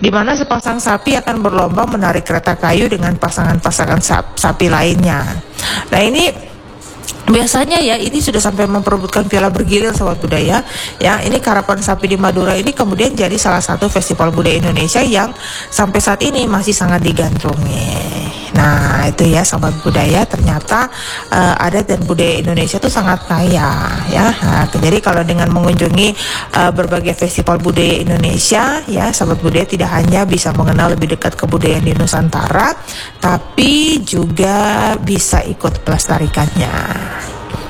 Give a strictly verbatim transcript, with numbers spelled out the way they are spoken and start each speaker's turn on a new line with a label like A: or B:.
A: di mana sepasang sapi akan berlomba menarik kereta kayu dengan pasangan-pasangan sap- sapi lainnya. Nah ini biasanya ya ini sudah sampai memperebutkan piala bergilir sobat budaya ya. Ini karapan sapi di Madura ini kemudian jadi salah satu festival budaya Indonesia yang sampai saat ini masih sangat digandrungi. Nah itu ya sobat budaya, ternyata uh, adat dan budaya Indonesia itu sangat kaya ya. Nah, jadi kalau dengan mengunjungi uh, berbagai festival budaya Indonesia ya, sobat budaya tidak hanya bisa mengenal lebih dekat kebudayaan di Nusantara, tapi juga bisa ikut melestarikannya.